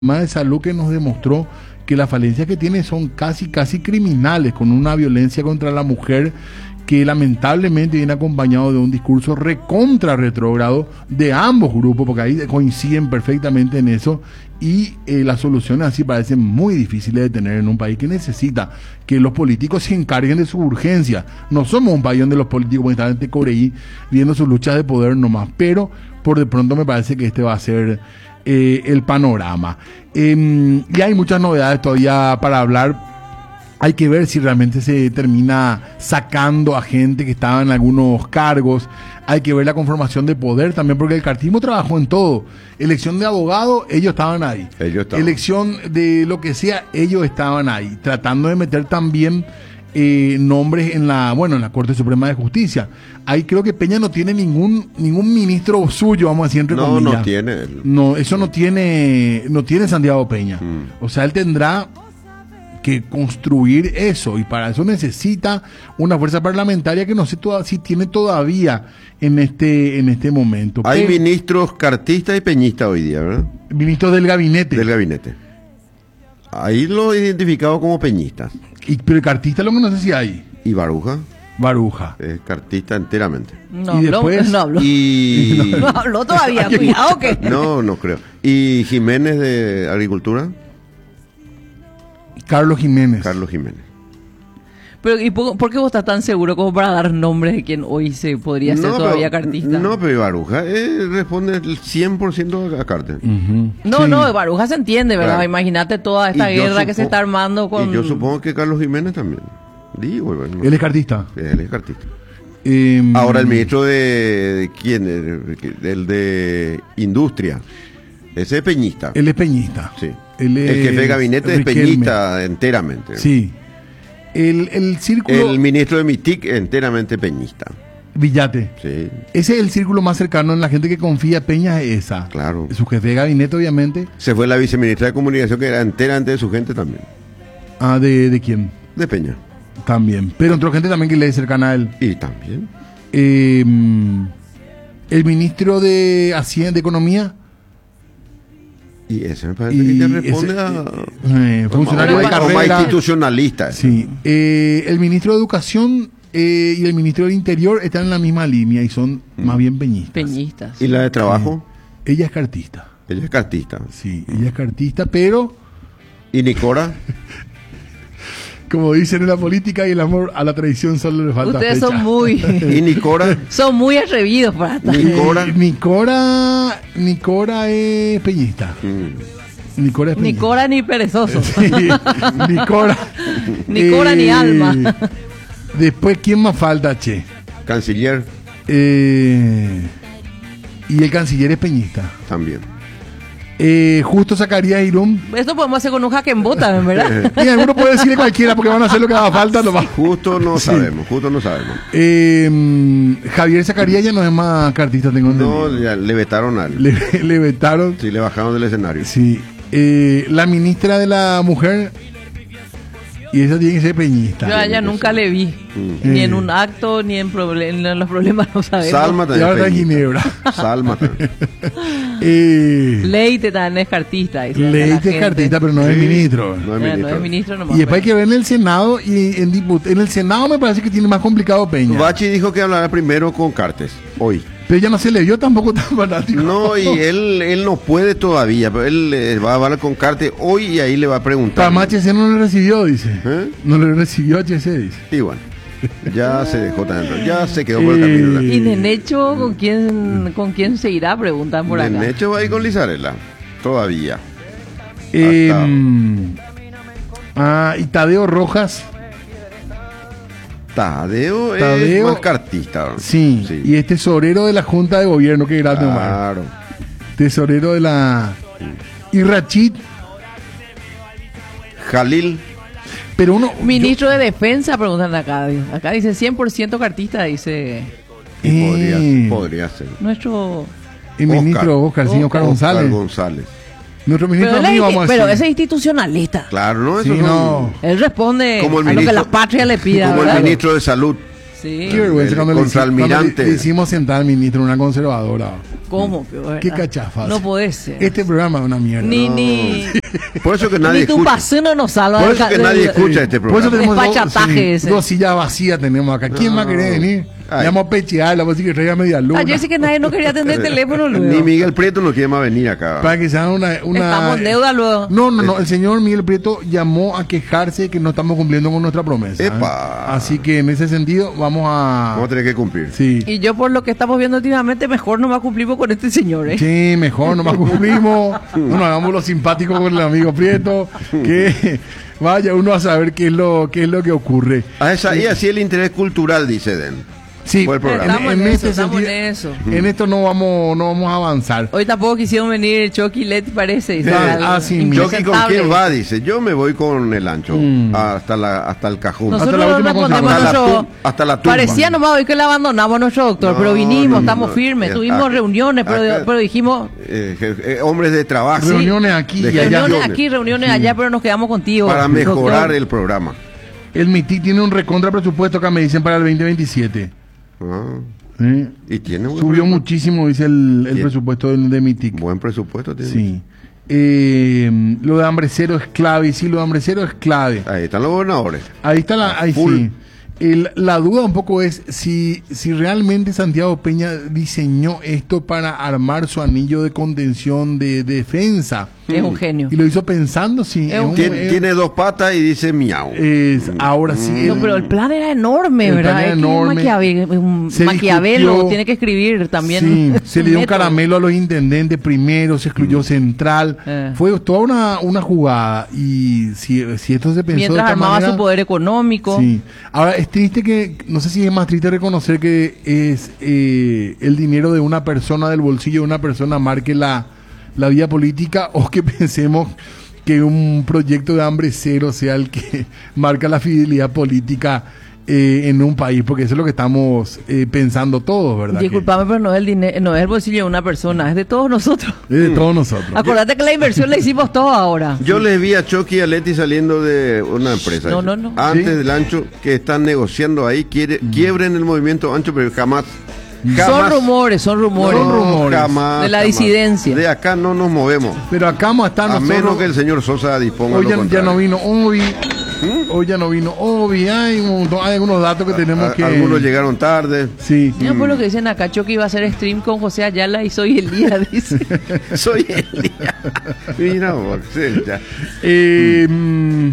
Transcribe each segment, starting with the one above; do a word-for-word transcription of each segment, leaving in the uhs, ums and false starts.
de salud que nos demostró que las falencias que tiene son casi, casi criminales, con una violencia contra la mujer que lamentablemente viene acompañado de un discurso recontra retrógrado de ambos grupos, porque ahí coinciden perfectamente en eso, y eh, las soluciones así parecen muy difíciles de tener en un país que necesita que los políticos se encarguen de sus urgencias. No somos un país donde los políticos están en Tecoreí viendo sus luchas de poder nomás, pero por de pronto me parece que este va a ser eh, el panorama. Eh, y hay muchas novedades todavía para hablar. Hay que ver si realmente se termina sacando a gente que estaba en algunos cargos. Hay que ver la conformación de poder también, porque el cartismo trabajó en todo. Elección de abogados, ellos estaban ahí. Ellos estaban. Elección de lo que sea, ellos estaban ahí. Tratando de meter también eh, nombres en la, bueno, en la Corte Suprema de Justicia. Ahí creo que Peña no tiene ningún ningún ministro suyo, vamos a decir entre no, comillas. No, tiene. No, eso no tiene, no tiene Santiago Peña. Mm. O sea, él tendrá que construir eso, y para eso necesita una fuerza parlamentaria que no sé toda, si tiene todavía en este en este momento. Hay Pero, ministros cartistas y peñistas hoy día, ¿verdad? ministros del gabinete. Del gabinete. Ahí lo he identificado como peñistas. Y, pero el cartista lo que no sé si hay. ¿Y Baruja? Baruja. Es cartista enteramente. No Y habló, después- no habló. Y... No habló todavía, cuidado que... No, no creo. ¿Y Jiménez de Agricultura? Carlos Jiménez. Carlos Jiménez. Pero ¿y por, por qué vos estás tan seguro como para dar nombres de quien hoy se podría ser No, todavía pero- cartista? No, pero Baruja eh, responde el cien por ciento a Carter. Ujú. No, Sí. no, Baruja se entiende, ¿verdad? Claro. Imagínate toda esta Y yo guerra que se supo- está armando con... Y yo supongo que Carlos Jiménez también. Digo, bueno, Él es cartista. él es cartista. Eh, Ahora el ministro de, de quién, el de Industria, ese es peñista. Él es peñista. Sí. Él El jefe de es gabinete es Riquelme. peñista enteramente. Sí. El, el círculo El ministro de MITIC enteramente peñista. Villate. Sí, Ese es el círculo más cercano en la gente que confía. Peña es esa. claro. Su jefe de gabinete, obviamente. Se fue la viceministra de Comunicación, que era enteramente de su gente también. Ah, ¿de, de quién? De Peña. También. Pero entró gente también que le es cercana a él. Y también. Eh, el ministro de Hacienda, de Economía. Y ese me parece Y que te responde ese, a... eh, funcionario de como más carrera. institucionalista. Sí. Eh, el ministro de Educación eh, y el ministro del Interior están en la misma línea y son más bien peñistas. Peñistas. ¿Y la de trabajo? Ella es cartista. Ella es cartista. Sí, ella es cartista, pero ¿Y Nicora? como dicen en la política y el amor a la tradición solo le falta Ustedes fecha. son muy... ¿Y Nicora? son muy atrevidos para estar... Eh, Nicora. Nicora, Nicora es peñista. Mm. Nicora es Ni peñista. cora ni perezoso. Sí, Nicora. Ni cora ni alma. Después, ¿quién más falta, che? Canciller Eh, y el canciller es peñista. también. Eh, Justo Zacarías Irún. Esto podemos hacer con un jaque en bota, ¿verdad? Y alguno puede decirle cualquiera porque van a hacer lo que haga falta. Lo va. Justo no sabemos, justo no sabemos. Eh, Javier Zacarías ya no es más cartista, tengo No, entendido. ya le vetaron al... Le, le vetaron. Sí, le bajaron del escenario. Sí. Eh, la ministra de la Mujer. Y esa tiene que ser peñista. Yo a ella nunca le vi. Mm. Ni Eh. en un acto, ni en, proble- en los problemas, no sabemos. Salma Y también. ahora está en peñista. Ginebra. Salma también. Eh, Leite también es cartista. dice acá la Leite es gente. cartista, pero no es Sí, ministro. No es Eh, ministro. no es ministro nomás. Y después hay pero- que ver en el Senado y en diput en el Senado me parece que tiene más complicado Peña. Bachi dijo que hablará primero con Cartes, hoy. Pero ya no se le vio tampoco tan fanático. No, y él él no puede todavía, pero él eh, va a hablar con Cartes hoy y ahí le va a preguntar. Para H C no le recibió, dice. ¿Eh? No le recibió H C, dice. Y bueno, ya se dejó también, ya se quedó por el camino. Eh, ¿Y Nenecho con quién, con quién se irá? Preguntan por acá. Nenecho va a ir con Lizarela, todavía. Eh, Hasta- mm, ah, y Tadeo Rojas, Tadeo, Tadeo- es más cartista. sí, Sí. y es tesorero de la Junta de Gobierno, que grande, Omar. Claro. Tesorero de la... Y Rachid, Jalil, pero uno... Ministro de Defensa, preguntan acá. Acá dice cien por ciento cartista, dice y Eh. podría, podría ser. nuestro... El Oscar. ministro Oscar, sí, Oscar González. Oscar González. Nuestro ministro Pero, él amigo, es, vamos a pero decir. ese es institucionalista. Claro, ¿no? Sí, Eso son- no. Él responde Como el a lo que ministro- la patria le pida. Como ¿verdad? el ministro de Salud. Sí. Qué vergüenza El cuando, le, hici- cuando le, contralmirante. le hicimos sentar al ministro en una conservadora. ¿Cómo? ¿Verdad? Qué cachafa. No puede ser. Este programa es una mierda. Ni, No. ni, Por eso que nadie ni tu escucha. paseo nos salva. Por del eso que ca- nadie del- escucha este Por eso programa. tenemos dos, Despachataje ese. dos sillas vacías tenemos acá. ¿Quién No. más quiere venir? Ay. Le vamos a pechear, le vamos a decir que traiga media luna. Ayer sí que nadie no quería atender el teléfono luego. Ni Miguel Prieto no quiere más venir acá. Para que se haga una, una... Estamos en deuda luego. No, no, no. El señor Miguel Prieto llamó a quejarse que no estamos cumpliendo con nuestra promesa. ¿eh? Epa. Así que en ese sentido vamos a... Vamos a tener que cumplir. Sí. Y yo por lo que estamos viendo últimamente, mejor no va a cumplir con este señor, ¿eh? Sí, mejor, nomás cumplimos. Bueno, hagamos lo simpático con el amigo Prieto. Que vaya uno a saber qué es lo, qué es lo que ocurre. Ah, esa- y así el interés cultural, dice Den. Sí, Buen programa. Estamos en eso, estamos en eso. en esto no vamos, no vamos a avanzar. Hoy tampoco quisieron venir Chucky y Leti, parece. Dice, Ah, algo ah, sí, Jockey, ¿con impresentable. quién va? Dice, yo me voy con el ancho. Mm. Hasta, la, hasta el cajón. Hasta Nosotros la última respondemos hasta, la nuestro... tu- hasta la tumba. Parecía nomás hoy que le abandonamos a nuestro doctor, No, pero vinimos, no, no, estamos no. firmes, Eh, tuvimos acá- reuniones, pero, acá- pero dijimos Eh, je- eh, hombres de trabajo. Reuniones aquí De y allá. reuniones aquí, reuniones allá, pero nos quedamos contigo. Para mejorar doctor. el programa. El MITIC tiene un recontra presupuesto acá, me dicen, para el veinte veintisiete. Ah, ¿Eh? y tiene un Subió buen, muchísimo, dice el, el Bien. presupuesto del de MITIC. buen presupuesto. Tiene. Sí. Eh, lo de hambre cero es clave, y sí, lo de hambre cero es clave. Ahí están los gobernadores. Ahí está la, ahí full. sí. El- la duda un poco es si, si realmente Santiago Peña diseñó esto para armar su anillo de contención de, de defensa. Es un genio. Y lo hizo pensando, sí. Es es un- un- Tiene, es- tiene dos patas y dice miau. es- ahora sí. No, él- pero el plan era enorme, El ¿verdad? plan era Es que un enorme. Maquiavel- un Se Maquiavelo discutió. tiene que escribir también. Sí, se le dio un método. caramelo a los intendentes primero, se excluyó central. Eh. Fue toda una, una jugada. Y si, si esto se pensó de Mientras esta armaba manera, su poder económico. sí. Ahora, es triste que, no sé si es más triste reconocer que es eh, el dinero de una persona, del bolsillo de una persona, marque la, la vía política, o que pensemos que un proyecto de hambre cero sea el que marca la fidelidad política eh, en un país, porque eso es lo que estamos eh, pensando todos, ¿verdad? Disculpame, pero no es, el dinero, no es el bolsillo de una persona, es de todos nosotros. Que es de todos nosotros. Acordate que la inversión la hicimos todos ahora. Yo les vi a Chucky y a Leti saliendo de una empresa. No, no, no. Antes ¿Sí? del ancho, que están negociando ahí, quiere, quiebren el movimiento ancho, pero jamás. Son jamás rumores, son rumores. Son rumores. jamás, De la jamás. disidencia. De acá no nos movemos. Pero acá vamos a estar A nosotros. menos que el señor Sosa disponga Hoy lo ya, ya contrario. no vino Obi. Hoy ya no vino Obi. Hay, un montón- hay algunos datos que tenemos A- que. Algunos llegaron tarde. Sí. Mira por lo que dicen acá, Chucky iba a hacer stream con José Ayala y soy Elías, dice. Soy Elías. Mira, vos, sí, ya. Eh, mm,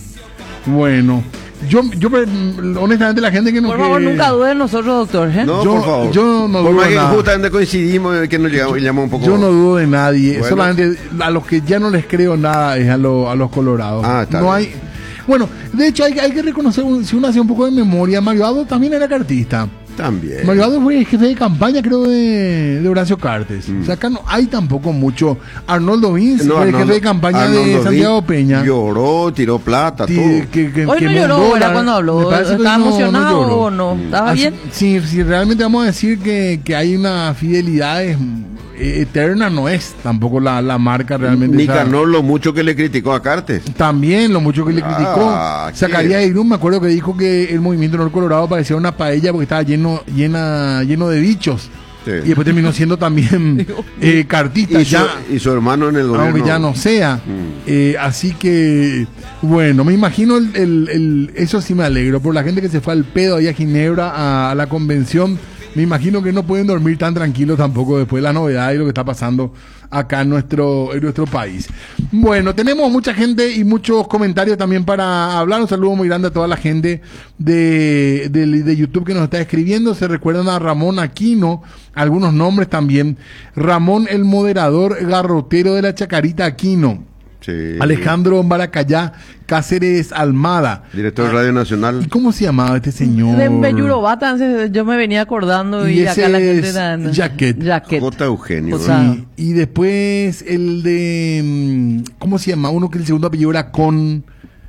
bueno, yo, yo mm, honestamente la gente que no Por favor, que- nunca dude de nosotros, doctor. ¿eh? No, Yo- por favor. yo no Por dudo más que nada. justamente coincidimos, eh, que nos llamó, llamó un poco. Yo no dudo de nadie, Bueno. solamente a los que ya no les creo nada es a, lo- a los colorados. Ah, está no bien. hay, bueno, de hecho hay, hay que reconocer, un- si uno hace un poco de memoria, Mario Abdo también era cartista. También. Mario Abdo fue jefe de campaña, creo, de, de Horacio Cartes. Mm. O sea, acá no hay tampoco mucho. Arnoldo Vince No, fue Arnoldo- jefe de campaña de Arnoldo Santiago Vin Peña. Lloró, tiró plata, Ti- todo. que- que- Hoy que no lloró, Mongola, ¿verdad? Cuando me habló. parece que ¿Estaba hoy no- no emocionado lloró. o no? ¿Estaba Así- bien? Si, si realmente vamos a decir que, que hay una fidelidad es, eh, eterna, no es tampoco la, la marca realmente. esa- Nicanor lo mucho que le criticó a Cartes. También lo mucho que le Ah, criticó. ¿qué? Zacarías Irún, me acuerdo que dijo que el movimiento Nor Colorado parecía una paella porque estaba lleno, llena, lleno de bichos. Sí. Y después terminó siendo también eh, cartista. Y su, Ya, y su hermano en el gobierno. aunque ya no sea. Mm. Eh, así que, bueno, me imagino el, el- el- eso sí me alegro. Por la gente que se fue al pedo ahí a Ginebra, a, a la convención, me imagino que no pueden dormir tan tranquilos tampoco después de la novedad y lo que está pasando acá en nuestro, en nuestro país. Bueno, tenemos mucha gente y muchos comentarios también para hablar. Un saludo muy grande a toda la gente de, de, de YouTube que nos está escribiendo. Se recuerdan a Ramón Aquino, algunos nombres también. Ramón, el moderador garrotero de la Chacarita Aquino. Sí. Alejandro Baracayá Cáceres Almada. Director de Radio ¿Y Nacional. cómo se llamaba este señor? De Bellurobata, antes yo me venía acordando y, Y acá la ese gente es era... Jaquet. Jaquet. J. Eugenio. O sea, ¿no? Y, y después el de... mm, ¿Cómo se llama? Uno que el segundo apellido era Con,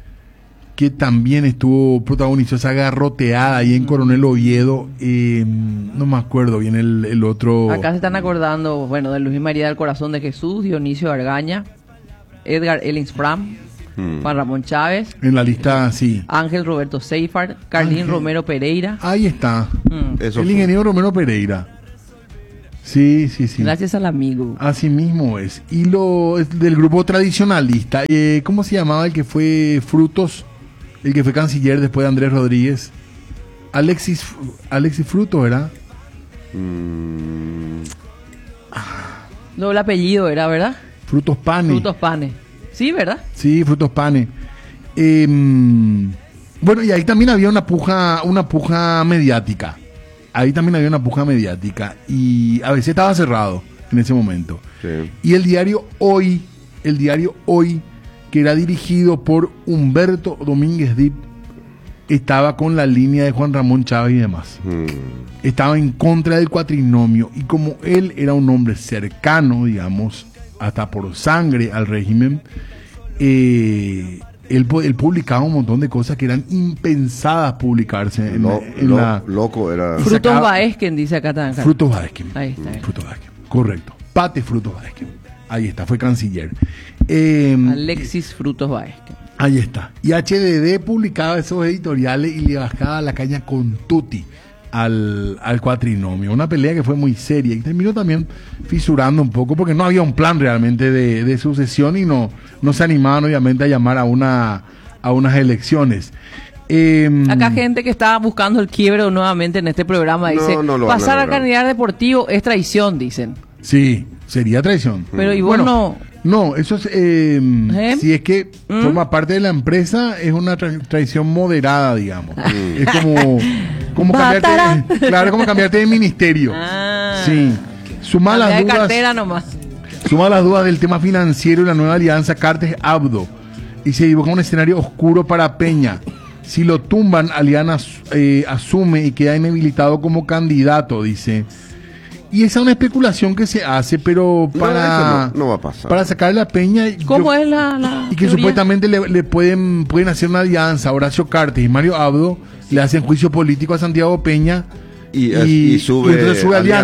que también estuvo, protagonizó esa garroteada ahí en Coronel Oviedo. eh, no me acuerdo bien el, el otro... Acá se están acordando, bueno, de Luis María del Corazón de Jesús, Dionisio Argaña, Edgar Ellingsfram, Mm. Juan Ramón Chávez, En la lista, sí. Ángel Roberto Seifert, Carlín Ángel. Romero Pereira. Ahí está. Mm. Eso el fue. ingeniero Romero Pereira. Sí, sí, sí. Gracias al amigo. Así mismo es. Y lo es del grupo tradicionalista. Eh, ¿Cómo se llamaba el que fue Frutos? El que fue canciller después de Andrés Rodríguez. Alexis, Alexis Frutos, ¿verdad? Mm, Doble apellido era, ¿verdad? Frutos Pane. Frutos Panes. Sí, ¿verdad? Sí, Frutos Pane. Eh, bueno, y ahí también había una puja, una puja mediática. Ahí también había una puja mediática. Y a veces estaba cerrado en ese momento. sí. Y el diario Hoy, el diario Hoy, que era dirigido por Humberto Domínguez Dip, estaba con la línea de Juan Ramón Chávez y demás. Mm, Estaba en contra del cuatrinomio. Y como él era un hombre cercano, digamos, hasta por sangre al régimen, eh, él, pu- él publicaba un montón de cosas que eran impensadas publicarse en, lo- en lo- la... loco era. Fru- Frutos sacaba- Baesquen, dice acá también. Frutos Baesquen. Ahí está. ahí. Frutos Baesquen, correcto. Pate Frutos Baesquen. Ahí está, fue canciller. Eh, Alexis Frutos Baesquen. Ahí está. Y H D D publicaba esos editoriales y le bajaba la caña con tutti al, al cuatrinomio. Una pelea que fue muy seria y terminó también fisurando un poco porque no había un plan realmente de, de sucesión y no, no se animaban obviamente a llamar a, una, a unas elecciones. Eh, Acá gente que está buscando el quiebre nuevamente en este programa No, dice, no lo van a pasar a lograr. candidato deportivo es traición, dicen. Sí, sería traición. Pero y vos Bueno, no... No, eso es. eh, ¿Eh? Si es que ¿Mm? forma parte de la empresa, es una tra- traición moderada, digamos. Es como. como Batarán. cambiarte, claro, como cambiarte de ministerio. Ah. Sí. Suma Cambiar las de dudas. cartera nomás. Suma las dudas del tema financiero y la nueva alianza Cartes-Abdo. Y se dibuja un escenario oscuro para Peña. Si lo tumban, Aliana eh, asume y queda inhabilitado como candidato, dice. Y esa es una especulación que se hace, pero No, para, eso no, no va a pasar. para sacarle a Peña. ¿Cómo yo- es la, la Y que teoría? supuestamente le, le pueden, pueden hacer una alianza. Horacio Cartes y Mario Abdo le hacen juicio político a Santiago Peña Y- y sube entonces sube Alianza.